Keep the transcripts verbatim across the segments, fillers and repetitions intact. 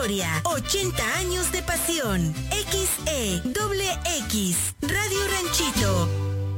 historia, ochenta años de pasión. X E X X, Radio Ranchito.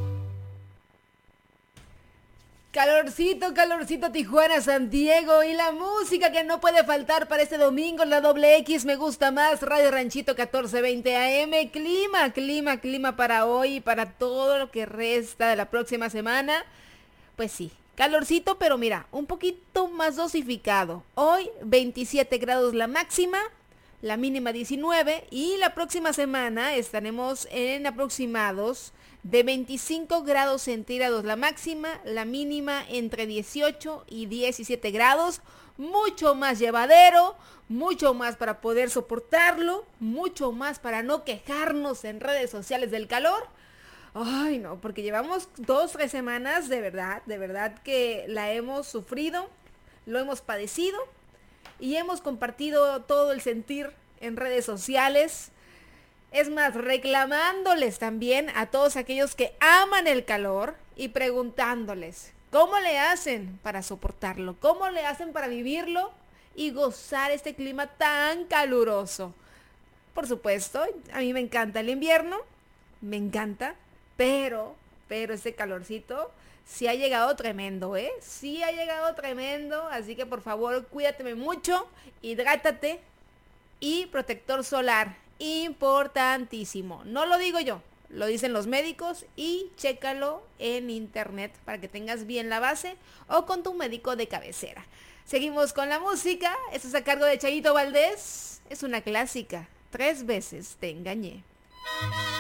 Calorcito, calorcito Tijuana, San Diego y la música que no puede faltar para este domingo, la doble X me gusta más, Radio Ranchito catorce veinte A M, clima, clima, clima para hoy y para todo lo que resta de la próxima semana, pues sí, calorcito pero mira, un poquito más dosificado, hoy veintisiete grados la máxima, la mínima diecinueve y la próxima semana estaremos en aproximados de veinticinco grados centígrados la máxima, la mínima entre dieciocho y diecisiete grados, mucho más llevadero, mucho más para poder soportarlo, mucho más para no quejarnos en redes sociales del calor. Ay no, porque llevamos dos, tres semanas de verdad, de verdad que la hemos sufrido, lo hemos padecido y hemos compartido todo el sentir en redes sociales. Es más, reclamándoles también a todos aquellos que aman el calor y preguntándoles, ¿cómo le hacen para soportarlo? ¿Cómo le hacen para vivirlo y gozar este clima tan caluroso? Por supuesto, a mí me encanta el invierno, me encanta, pero, pero este calorcito sí ha llegado tremendo, ¿eh? Sí ha llegado tremendo, así que por favor, cuídate mucho, hidrátate y protector solar. Importantísimo, no lo digo yo, lo dicen los médicos y chécalo en internet para que tengas bien la base o con tu médico de cabecera. Seguimos con la música, esto es a cargo de Chayito Valdés, es una clásica, Tres veces te engañé.